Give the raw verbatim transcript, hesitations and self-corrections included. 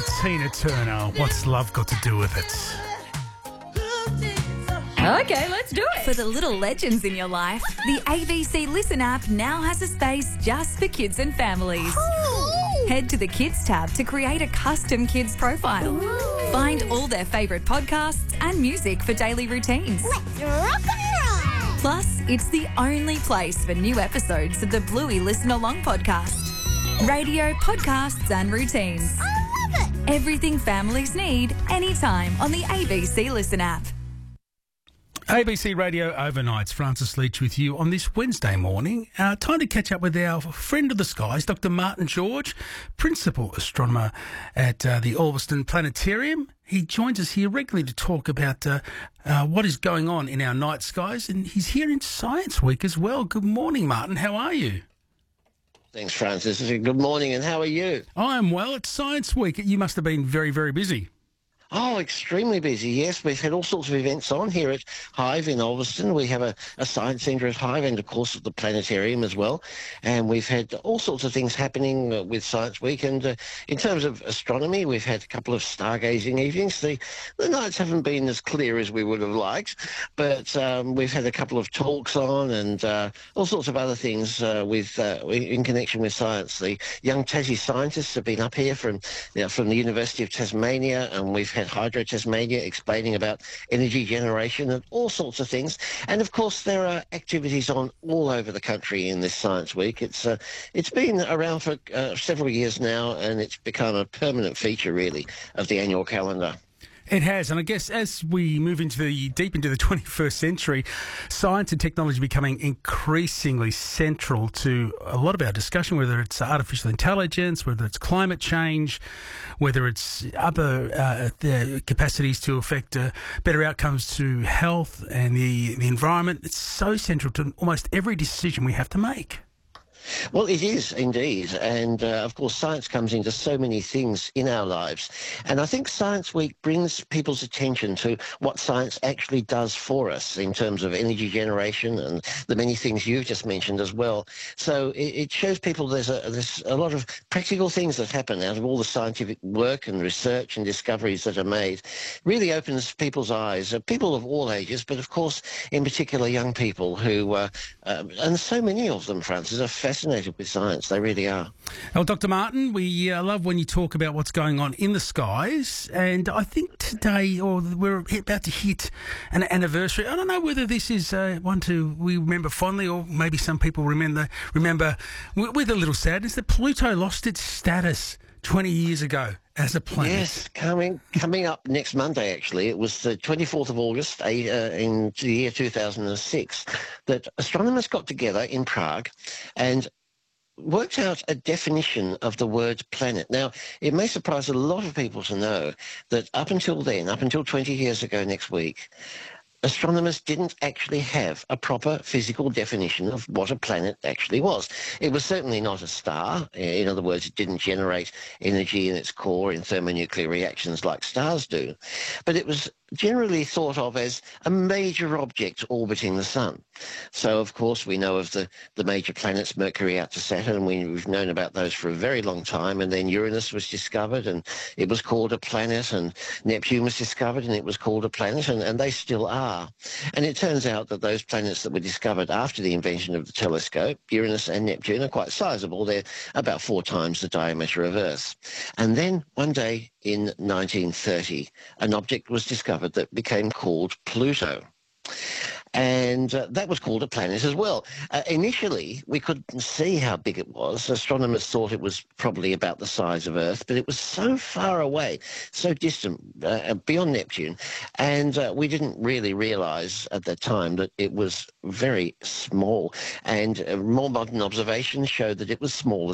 Tina Turner. What's love got to do with it? Okay, let's do it. For the little legends in your life, the A B C Listen app now has a space just for kids and families. Oh. Head to the Kids tab to create a custom kids profile. Ooh. Find all their favourite podcasts and music for daily routines. Let's rock and roll. Plus, it's the only place for new episodes of the Bluey Listen Along podcast. Radio, podcasts and routines. I love it. Everything families need, anytime on the A B C Listen app. A B C Radio Overnights, Francis Leach with you on this Wednesday morning. Uh, time to catch up with our friend of the skies, Doctor Martin George, Principal Astronomer at uh, the Alveston Planetarium. He joins us here regularly to talk about uh, uh, what is going on in our night skies, and he's here in Science Week as well. Good morning, Martin. How are you? Thanks, Francis. Good morning, and how are you? I'm well. It's Science Week. You must have been very, very busy. Oh, extremely busy, yes. We've had all sorts of events on here at Hive in Alveston. We have a, a science centre at Hive and, of course, at the planetarium as well. And we've had all sorts of things happening uh, with Science Week. And uh, in terms of astronomy, we've had a couple of stargazing evenings. The, the nights haven't been as clear as we would have liked, but um, we've had a couple of talks on and uh, all sorts of other things uh, with uh, in connection with science. The young Tassie scientists have been up here from, you know, from the University of Tasmania, and we've had Hydro Tasmania explaining about energy generation and all sorts of things. And of course, there are activities on all over the country in this Science Week. It's uh, it's been around for uh, several years now, and it's become a permanent feature, really, of the annual calendar. It has, and I guess as we move into the deep into the twenty-first century, science and technology becoming increasingly central to a lot of our discussion, whether it's artificial intelligence, whether it's climate change, whether it's other uh, the capacities to affect uh, better outcomes to health and the, the environment. It's so central to almost every decision we have to make. Well, it is indeed. And, uh, of course, science comes into so many things in our lives. And I think Science Week brings people's attention to what science actually does for us in terms of energy generation and the many things you've just mentioned as well. So it, it shows people there's a, there's a lot of practical things that happen out of all the scientific work and research and discoveries that are made. Really opens people's eyes, uh, people of all ages, but, of course, in particular young people who, uh, uh, and so many of them, Francis, are fascinated fascinated with science. They really are. Well, Doctor Martin, we uh, love when you talk about what's going on in the skies, and I think today, or we're about to hit an anniversary. I don't know whether this is uh, one to we remember fondly, or maybe some people remember remember with a little sadness that Pluto lost its status twenty years ago as a planet. Yes, coming coming up next Monday, actually. It was the twenty-fourth of August uh, in the year two thousand six that astronomers got together in Prague and worked out a definition of the word planet. Now, it may surprise a lot of people to know that up until then, up until twenty years ago next week, astronomers didn't actually have a proper physical definition of what a planet actually was. It was certainly not a star. In other words, it didn't generate energy in its core in thermonuclear reactions like stars do. But it was generally thought of as a major object orbiting the sun. So, of course, we know of the, the major planets, Mercury out to Saturn. We, we've known about those for a very long time. And then Uranus was discovered, and it was called a planet. And Neptune was discovered, and it was called a planet. And, and they still are. And it turns out that those planets that were discovered after the invention of the telescope, Uranus and Neptune, are quite sizable. They're about four times the diameter of Earth. And then one day in nineteen thirty, an object was discovered that became called Pluto. And uh, that was called a planet as well. Uh, initially, we couldn't see how big it was. Astronomers thought it was probably about the size of Earth, but it was so far away, so distant, uh, beyond Neptune, and uh, we didn't really realise at that time that it was very small. And uh, more modern observations showed that it was smaller